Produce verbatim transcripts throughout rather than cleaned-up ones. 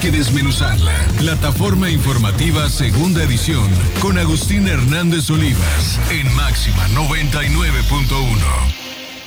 que desmenuzarla. Plataforma informativa segunda edición con Agustín Hernández Olivas en Máxima noventa y nueve punto uno.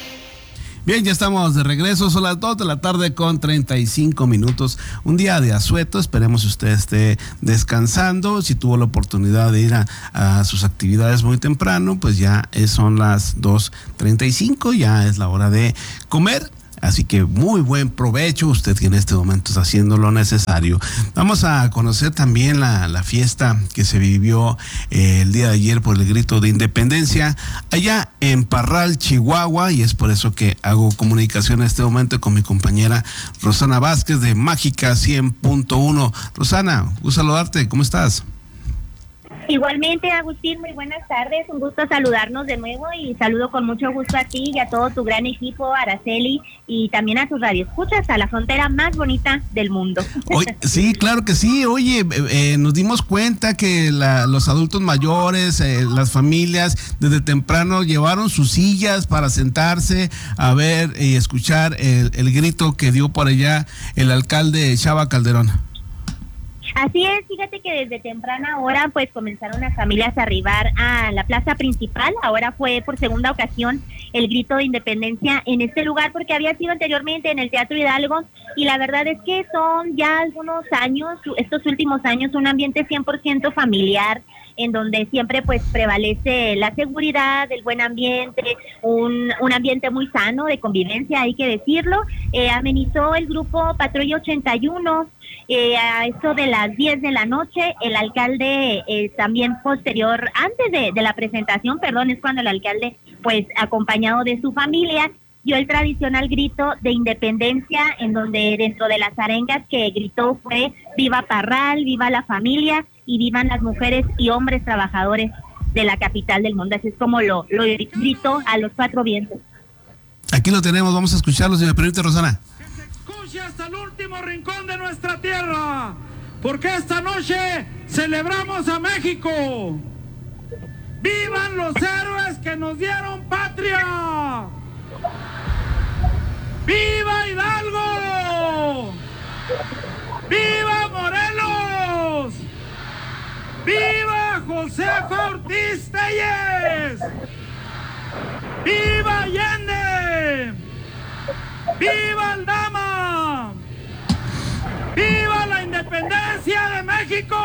Bien, ya estamos de regreso, son las dos de la tarde con treinta y cinco minutos, un día de asueto, esperemos que usted esté descansando, si tuvo la oportunidad de ir a, a sus actividades muy temprano, pues ya son las dos treinta y cinco, ya es la hora de comer. Así que muy buen provecho usted que en este momento está haciendo lo necesario. Vamos a conocer también la, la fiesta que se vivió eh, el día de ayer por el grito de independencia allá en Parral, Chihuahua, y es por eso que hago comunicación en este momento con mi compañera Rosana Vázquez de Mágica cien punto uno. Rosana, gusto saludarte, ¿cómo estás? Igualmente, Agustín, muy buenas tardes, un gusto saludarnos de nuevo y saludo con mucho gusto a ti y a todo tu gran equipo, Araceli, y también a tus radioescuchas, a la frontera más bonita del mundo. Oye, sí, claro que sí. Oye, eh, nos dimos cuenta que la, los adultos mayores, eh, las familias, desde temprano llevaron sus sillas para sentarse a ver y escuchar el, el grito que dio por allá el alcalde Chava Calderón. Así es, fíjate que desde temprana hora pues comenzaron las familias a arribar a la plaza principal. Ahora fue por segunda ocasión el grito de independencia en este lugar porque había sido anteriormente en el Teatro Hidalgo y la verdad es que son ya algunos años, estos últimos años, un ambiente cien por ciento familiar en donde siempre pues prevalece la seguridad, el buen ambiente, un, un ambiente muy sano de convivencia, hay que decirlo. Eh, amenizó el grupo Patrulla ochenta y uno, eh, a eso de las diez de la noche, el alcalde eh, también posterior, antes de, de la presentación, perdón, es cuando el alcalde pues acompañado de su familia dio el tradicional grito de independencia, en donde dentro de las arengas que gritó fue viva Parral, viva la familia y vivan las mujeres y hombres trabajadores de la capital del mundo. Así es como lo, lo gritó a los cuatro vientos. Aquí lo tenemos, vamos a escucharlo, si me permite, Rosana. Que se escuche hasta el último rincón de nuestra tierra, porque esta noche celebramos a México. ¡Vivan los héroes que nos dieron patria! ¡Viva Hidalgo! ¡Viva Morelos! ¡Viva Josefa Ortiz Telles! ¡Viva Allende! ¡Viva Aldama! ¡Viva la independencia de México!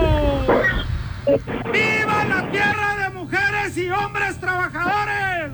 ¡Viva la tierra de mujeres y hombres trabajadores!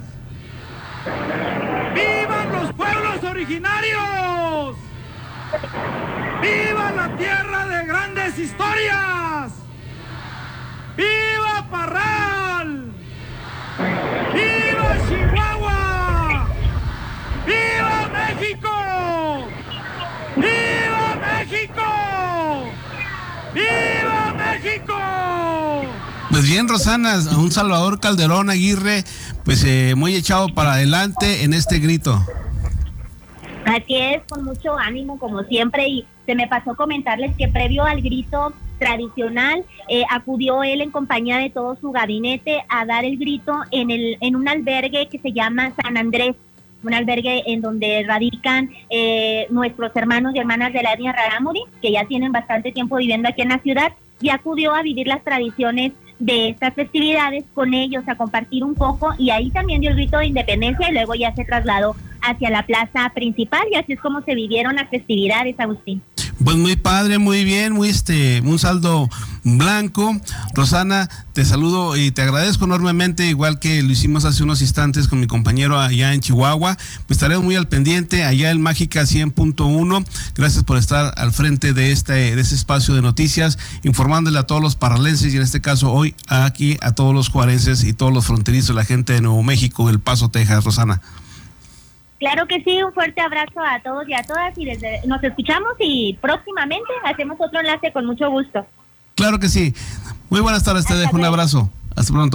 ¡Vivan los pueblos originarios! ¡Viva la tierra de grandes historias! ¡Viva Parral! ¡Viva Chihuahua! ¡Viva México! ¡Viva México! ¡Viva México! Pues bien, Rosana, un Salvador Calderón Aguirre, pues eh, muy echado para adelante en este grito. Así es, con mucho ánimo como siempre, y se me pasó comentarles que previo al grito tradicional eh, acudió él en compañía de todo su gabinete a dar el grito en el en un albergue que se llama San Andrés, un albergue en donde radican eh, nuestros hermanos y hermanas de la etnia Rarámuri, que ya tienen bastante tiempo viviendo aquí en la ciudad, y acudió a vivir las tradiciones de estas festividades con ellos, a compartir un poco, y ahí también dio el grito de independencia y luego ya se trasladó hacia la plaza principal, y así es como se vivieron las festividades, Agustín. Pues muy padre, muy bien, muy este, un saldo blanco. Rosana, te saludo y te agradezco enormemente, igual que lo hicimos hace unos instantes con mi compañero allá en Chihuahua. Pues estaremos muy al pendiente allá en Mágica cien punto uno. Gracias por estar al frente de este, de este espacio de noticias, informándole a todos los parralenses y en este caso hoy aquí a todos los juarenses y todos los fronterizos, la gente de Nuevo México, El Paso, Texas. Rosana. Claro que sí, un fuerte abrazo a todos y a todas, y desde nos escuchamos y próximamente hacemos otro enlace con mucho gusto. Claro que sí. Muy buenas tardes, te dejo un abrazo. Hasta pronto.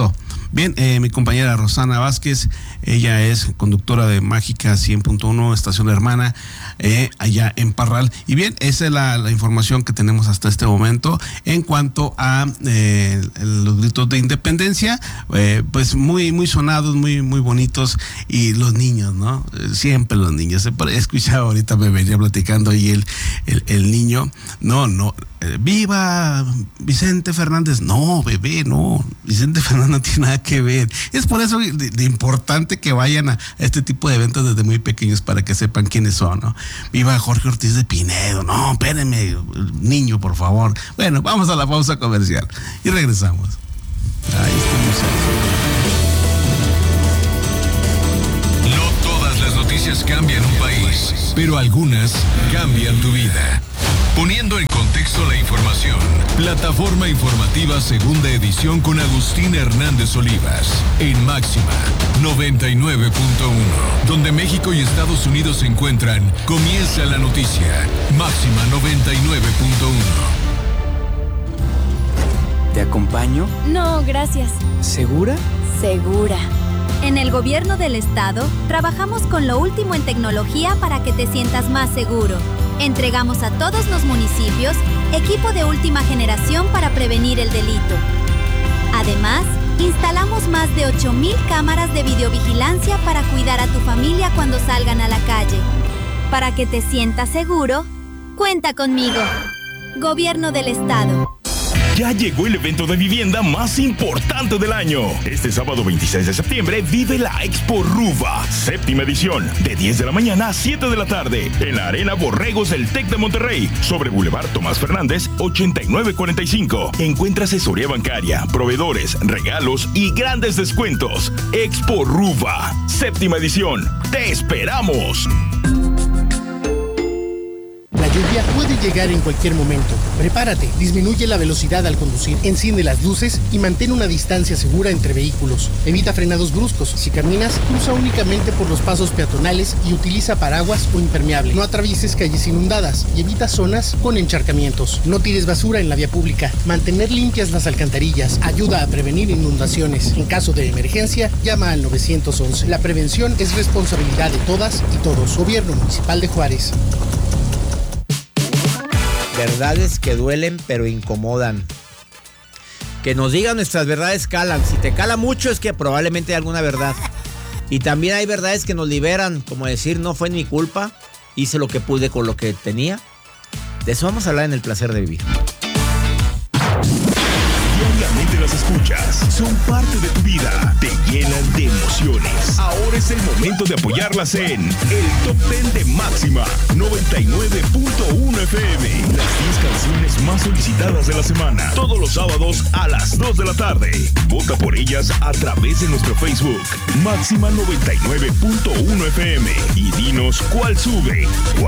Bien, eh, mi compañera Rosana Vázquez, ella es conductora de Mágica cien punto uno, estación hermana, eh, allá en Parral. Y bien, esa es la, la información que tenemos hasta este momento en cuanto a eh, los gritos de independencia, eh, pues muy, muy sonados, muy, muy bonitos, y los niños, ¿no? Siempre los niños. Escuchaba ahorita, me venía platicando ahí el, el, el niño, no, no, eh, viva Vicente Fernández. No, bebé, no, Vicente Fernández no tiene nada que ver. Es por eso de, de importante que vayan a este tipo de eventos desde muy pequeños para que sepan quiénes son, ¿no? Viva Jorge Ortiz de Pinedo. No, espérenme, niño, por favor. Bueno, vamos a la pausa comercial y regresamos. Ahí estamos. No todas las noticias cambian un país, pero algunas cambian tu vida. Poniendo en contexto la información, Plataforma Informativa Segunda Edición con Agustín Hernández Olivas, en Máxima noventa y nueve punto uno, donde México y Estados Unidos se encuentran. Comienza la noticia. Máxima noventa y nueve punto uno. ¿Te acompaño? No, gracias. ¿Segura? Segura. En el gobierno del estado, trabajamos con lo último en tecnología para que te sientas más seguro. Entregamos a todos los municipios equipo de última generación para prevenir el delito. Además, instalamos más de ocho mil cámaras de videovigilancia para cuidar a tu familia cuando salgan a la calle. Para que te sientas seguro, cuenta conmigo. Gobierno del estado. Ya llegó el evento de vivienda más importante del año. Este sábado veintiséis de septiembre vive la Expo RUVA, séptima edición, de diez de la mañana a siete de la tarde, en la Arena Borregos del TEC de Monterrey, sobre Boulevard Tomás Fernández, ochenta y nueve cuarenta y cinco. Encuentra asesoría bancaria, proveedores, regalos y grandes descuentos. Expo RUVA, séptima edición. ¡Te esperamos! La lluvia puede llegar en cualquier momento. Prepárate, disminuye la velocidad al conducir, enciende las luces y mantén una distancia segura entre vehículos. Evita frenados bruscos. Si caminas, cruza únicamente por los pasos peatonales y utiliza paraguas o impermeable. No atravieses calles inundadas y evita zonas con encharcamientos. No tires basura en la vía pública. Mantener limpias las alcantarillas ayuda a prevenir inundaciones. En caso de emergencia, llama al nueve once. La prevención es responsabilidad de todas y todos. Gobierno Municipal de Juárez. Verdades que duelen pero incomodan. Que nos digan nuestras verdades calan. Si te cala mucho es que probablemente hay alguna verdad. Y también hay verdades que nos liberan, como decir, no fue mi culpa, hice lo que pude con lo que tenía. De eso vamos a hablar en El Placer de Vivir. Diariamente las escuchas, son parte de tu vida, te llenan de emociones. Ahora es el momento de apoyarlas en el Top diez de Máxima noventa y nueve punto uno F M. Las diez canciones más solicitadas de la semana, todos los sábados a las dos de la tarde. Vota por ellas a través de nuestro Facebook, Máxima noventa y nueve punto uno F M, y dinos cuál sube, cuál